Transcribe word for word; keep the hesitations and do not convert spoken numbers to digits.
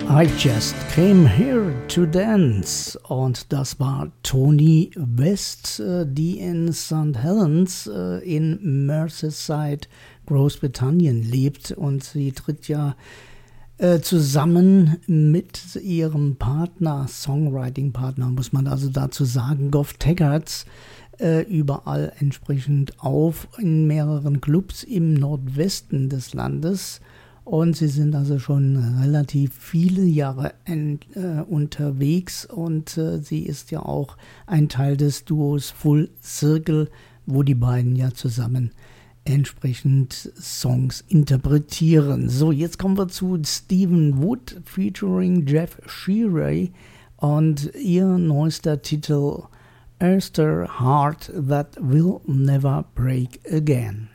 I just came here to dance. Und das war Toni West, die in Sankt Helens in Merseyside, Großbritannien lebt. Und sie tritt ja zusammen mit ihrem Partner, Songwriting-Partner, muss man also dazu sagen, Goff Taggart, überall entsprechend auf in mehreren Clubs im Nordwesten des Landes. Und sie sind also schon relativ viele Jahre en, äh, unterwegs und äh, sie ist ja auch ein Teil des Duos Full Circle, wo die beiden ja zusammen entsprechend Songs interpretieren. So, jetzt kommen wir zu Stephen Wood featuring Jeff Shearay und ihr neuester Titel Earth's Heart That Will Never Break Again.